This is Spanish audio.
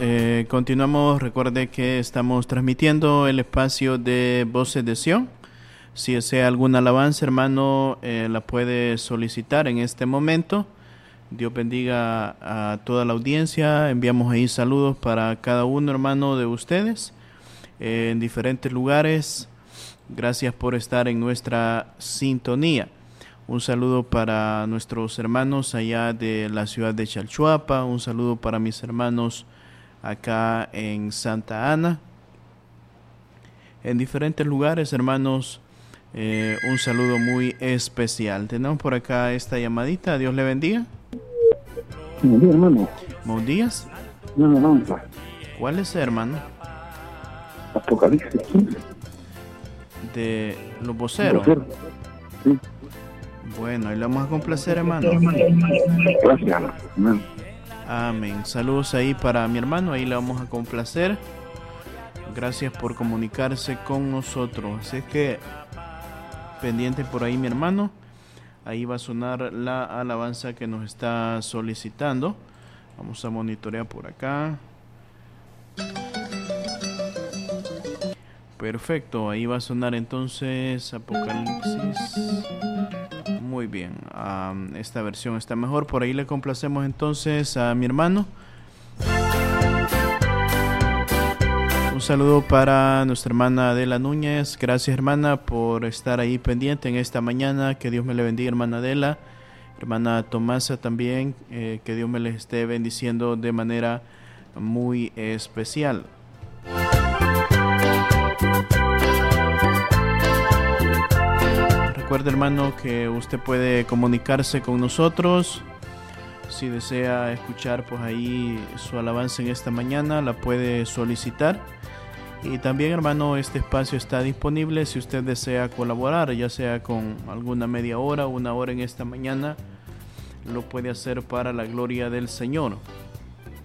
Continuamos. Recuerde que estamos transmitiendo el espacio de Voces de Sion. Si desea alguna alabanza, hermano, la puede solicitar en este momento. Dios bendiga a toda la audiencia. Enviamos ahí saludos para cada uno, hermano, de ustedes en diferentes lugares. Gracias por estar en nuestra sintonía. Un saludo para nuestros hermanos allá de la ciudad de Chalchuapa. Un saludo para mis hermanos acá en Santa Ana. En diferentes lugares, hermanos, un saludo muy especial. Tenemos por acá esta llamadita. Dios le bendiga. Buenos días, hermano. Buenos días. No. ¿Cuál es, hermano? Apocalipsis 15. De los voceros. Sí. Bueno, ahí le vamos a complacer, hermano. Gracias, hermano. Amén. Saludos ahí para mi hermano. Ahí le vamos a complacer. Gracias por comunicarse con nosotros. Así es que pendiente por ahí, mi hermano. Ahí va a sonar la alabanza que nos está solicitando. Vamos a monitorear por acá. Perfecto, ahí va a sonar entonces Apocalipsis. Muy bien, esta versión está mejor. Por ahí le complacemos entonces a mi hermano. Un saludo para nuestra hermana Adela Núñez. Gracias, hermana, por estar ahí pendiente en esta mañana. Que Dios me le bendiga, hermana Adela. Hermana Tomasa también. Que Dios me les esté bendiciendo de manera muy especial. Recuerde, hermano, que usted puede comunicarse con nosotros. Si desea escuchar pues ahí su alabanza en esta mañana, la puede solicitar. Y también, hermano, este espacio está disponible si usted desea colaborar, ya sea con alguna media hora o una hora en esta mañana. Lo puede hacer para la gloria del Señor.